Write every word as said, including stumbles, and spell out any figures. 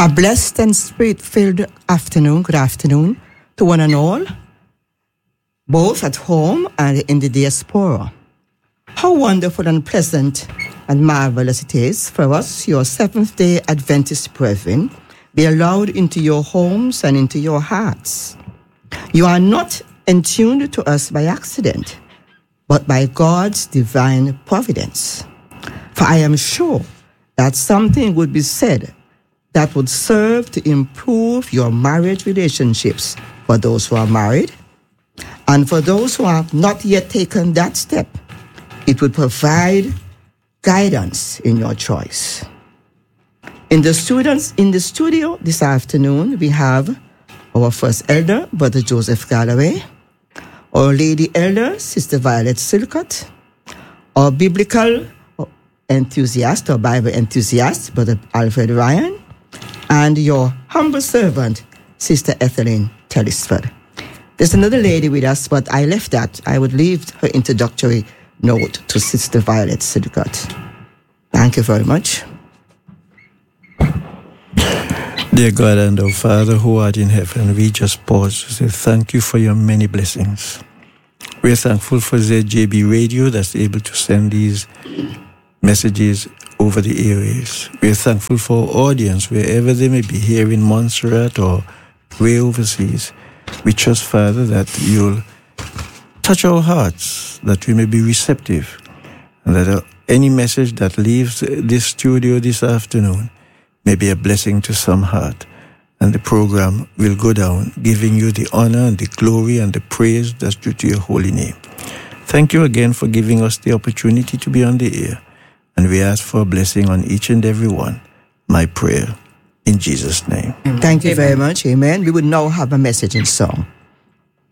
A blessed and spirit-filled afternoon, good afternoon to one and all, both at home and in the diaspora. How wonderful and pleasant and marvelous it is for us, your Seventh-day Adventist brethren, be allowed into your homes and into your hearts. You are not entuned to us by accident, but by God's divine providence. For I am sure that something would be said that would serve to improve your marriage relationships for those who are married. And for those who have not yet taken that step, it would provide guidance in your choice. In the students in the studio this afternoon, we have our first elder, Brother Joseph Galloway, our lady elder, Sister Violet Silcott, our biblical enthusiast or Bible enthusiast, Brother Alfred Ryan, and your humble servant, Sister Ethelyn Tellisford. There's another lady with us, but I left that. I would leave her introductory note to Sister Violet Silcott. Thank you very much. Dear God and our Father who art in heaven, we just pause to say thank you for your many blessings. We're thankful for Z J B Radio that's able to send these messages over the airways. We're thankful for our audience, wherever they may be, here in Montserrat or way overseas. We trust, Father, that you'll touch our hearts, that we may be receptive, and that uh, any message that leaves this studio this afternoon may be a blessing to some heart. And the program will go down, giving you the honor and the glory and the praise that's due to your holy name. Thank you again for giving us the opportunity to be on the air. And we ask for a blessing on each and every one. My prayer in Jesus' name. Thank you very much. Amen. We would now have a message in song.